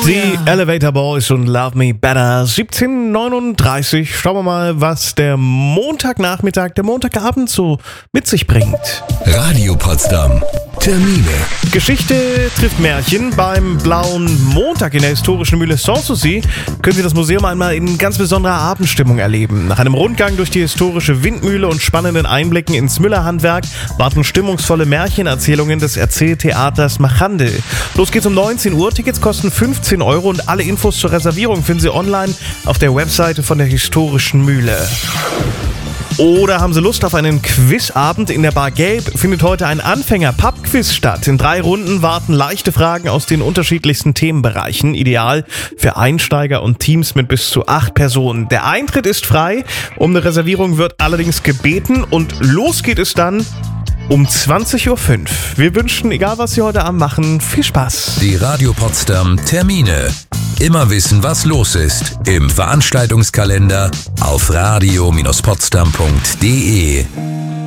Die Elevator Boys und Love Me Better. 17:39. Schauen wir mal, was der Montagnachmittag, der Montagabend so mit sich bringt. Radio Potsdam. Termine. Geschichte trifft Märchen. Beim Blauen Montag in der historischen Mühle Sanssouci können Sie das Museum einmal in ganz besonderer Abendstimmung erleben. Nach einem Rundgang durch die historische Windmühle und spannenden Einblicken ins Müllerhandwerk warten stimmungsvolle Märchenerzählungen des Erzähltheaters Machandel. Los geht's um 19 Uhr. Tickets kosten 15 € und alle Infos zur Reservierung finden Sie online auf der Webseite von der historischen Mühle. Oder haben Sie Lust auf einen Quizabend? In der Bar Gelb findet heute ein Anfänger-Pub-Quiz statt. In 3 Runden warten leichte Fragen aus den unterschiedlichsten Themenbereichen. Ideal für Einsteiger und Teams mit bis zu 8 Personen. Der Eintritt ist frei. Um eine Reservierung wird allerdings gebeten. Und los geht es dann um 20:05 Uhr. Wir wünschen, egal was Sie heute Abend machen, viel Spaß. Die Radio Potsdam Termine. Immer wissen, was los ist. Im Veranstaltungskalender auf radio-potsdam.de.